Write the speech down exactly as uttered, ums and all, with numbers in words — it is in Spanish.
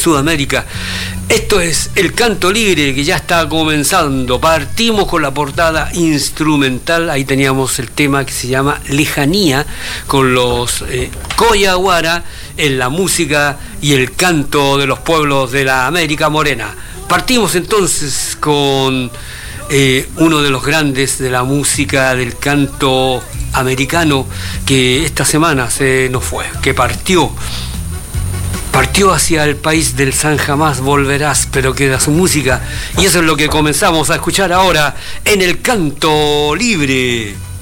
Sudamérica. Esto es el Canto Libre, que ya está comenzando. Partimos con la portada instrumental. Ahí teníamos el tema que se llama Lejanía, con los eh, Coyahuara en la música y el canto de los pueblos de la América Morena. Partimos entonces con eh, uno de los grandes de la música del canto americano, que esta semana se nos fue, que partió. Partió hacia el país del San Jamás Volverás, pero queda su música. Y eso es lo que comenzamos a escuchar ahora en el Canto Libre.